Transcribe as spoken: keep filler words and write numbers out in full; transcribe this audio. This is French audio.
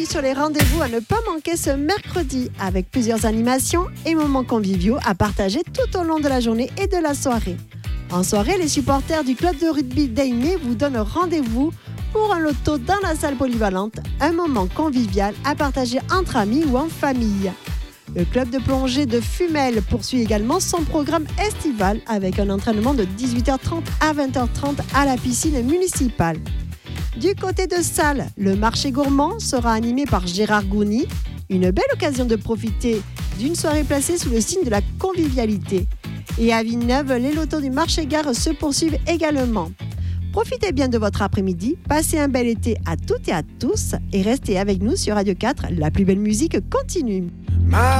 bienvenue sur les rendez-vous à ne pas manquer ce mercredi avec plusieurs animations et moments conviviaux à partager tout au long de la journée et de la soirée. En soirée, les supporters du club de rugby d'Aimé vous donnent rendez-vous pour un loto dans la salle polyvalente, un moment convivial à partager entre amis ou en famille. Le club de plongée de Fumel poursuit également son programme estival avec un entraînement de dix-huit heures trente à vingt heures trente à la piscine municipale. Du côté de Salles, le marché gourmand sera animé par Gérard Gouni, une belle occasion de profiter d'une soirée placée sous le signe de la convivialité. Et à Villeneuve, les lotos du marché-gare se poursuivent également. Profitez bien de votre après-midi, passez un bel été à toutes et à tous et restez avec nous sur Radio quatre, la plus belle musique continue.